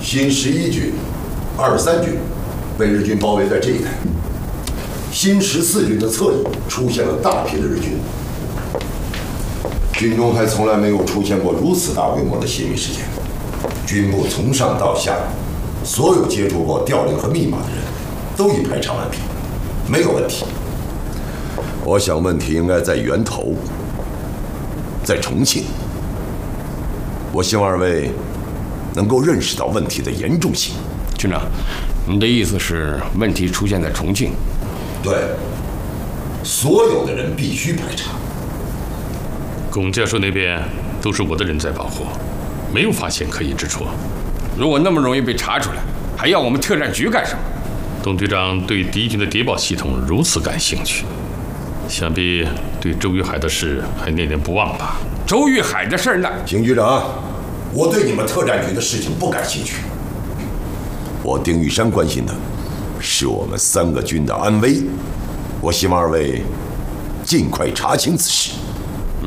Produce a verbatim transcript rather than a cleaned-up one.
新十一军、二三军被日军包围在这一带，新十四军的侧翼出现了大批的日军。军中还从来没有出现过如此大规模的泄密事件。军部从上到下，所有接触过调令和密码的人，都已排查完毕，没有问题。我想问题应该在源头，在重庆。我希望二位能够认识到问题的严重性。 军长，你的意思是问题出现在重庆？ 对，所有的人必须排查。 龚教授那边都是我的人在保护，没有发现可疑之处。 如果那么容易被查出来，还要我们特战局干什么？ 董队长对敌军的谍报系统如此感兴趣，想必对周玉海的事还念念不忘吧？ 周玉海的事呢？ 邢局长，我对你们特战局的事情不感兴趣。我丁玉山关心的是我们三个军的安危。我希望二位尽快查清此事。